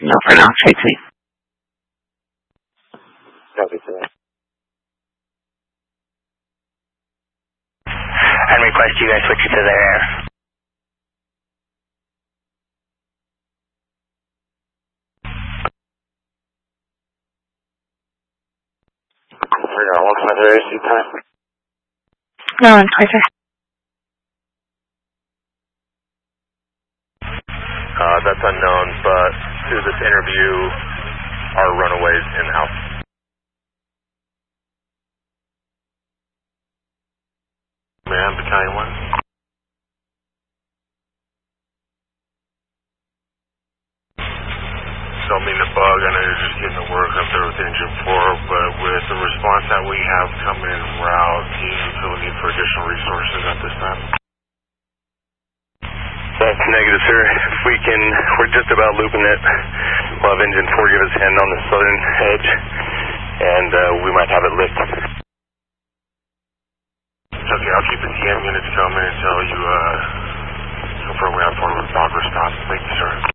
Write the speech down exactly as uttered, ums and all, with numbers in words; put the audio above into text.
No, for now, stay safe. Copy, sir. And request you guys switch it to the air. We're going to look for the A C time. No, it's closer. Uh, that's unknown, but to this interview, our runaways in-house. Man, Battalion one. Don't mean to bug, I know you're just getting to work up there with Engine four, but with the response that we have coming in route, do you feel the need for additional resources at this time? That's negative, sir. If we can, we're just about looping it. We'll have Engine four give us a hand on the southern edge, and uh, we might have it lit. Okay, I'll keep the T M units coming until you uh, confirm we have forward progress stop. Thank you, sir.